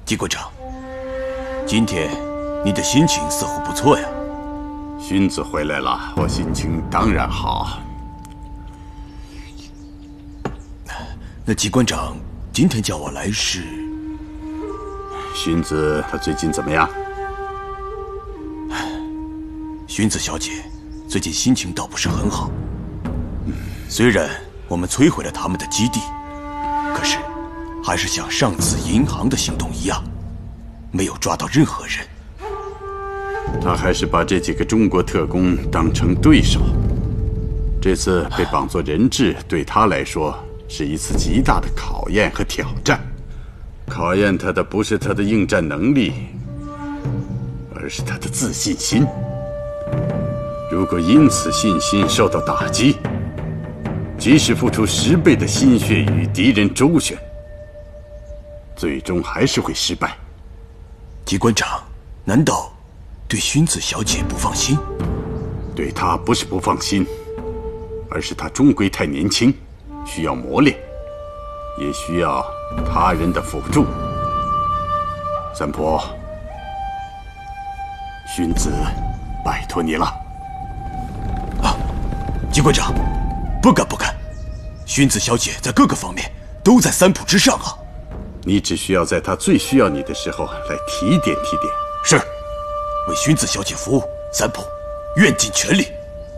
季馆长，今天你的心情似乎不错呀。 荀子回来了，我心情当然好。 那季馆长今天叫我来是？ 荀子他最近怎么样？ 荀子小姐最近心情倒不是很好。虽然我们摧毁了他们的基地，可是还是像上次银行的行动一样，没有抓到任何人。 他还是把这几个中国特工当成对手。这次被绑作人质，对他来说是一次极大的考验和挑战。考验他的不是他的应战能力，而是他的自信心。如果因此信心受到打击，即使付出10倍的心血与敌人周旋，最终还是会失败。 季馆长，难道对荀子小姐不放心？ 对她不是不放心，而是她终归太年轻，需要磨练，也需要他人的辅助。三婆，荀子，拜托你了。 啊，季馆长，不敢不敢，荀子小姐在各个方面都在三浦之上啊。 你只需要在她最需要你的时候来提点提点。 是，为荀子小姐服务，三浦愿尽全力。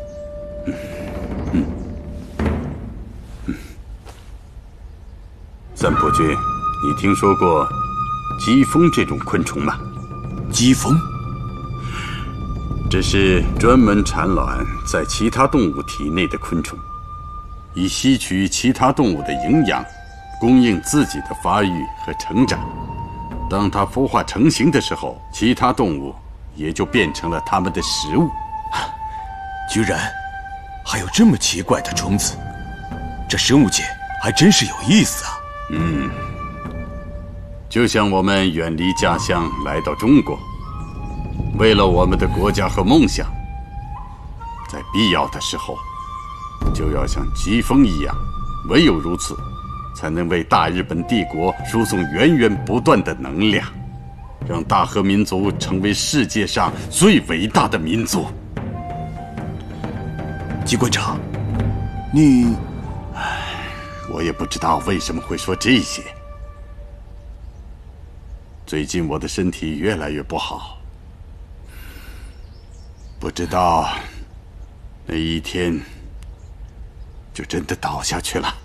三浦君，你听说过疾风这种昆虫吗？ 疾风？ 这是专门产卵在其他动物体内的昆虫，以吸取其他动物的营养，供应自己的发育和成长。当它孵化成型的时候，其他动物也就变成了它们的食物。 居然还有这么奇怪的虫子，这生物界还真是有意思啊。 就像我们远离家乡来到中国，为了我们的国家和梦想，在必要的时候就要像疾风一样，唯有如此才能为大日本帝国输送源源不断的能量，让大和民族成为世界上最伟大的民族。 季馆长，你…… 我也不知道为什么会说这些。最近我的身体越来越不好，不知道哪一天就真的倒下去了。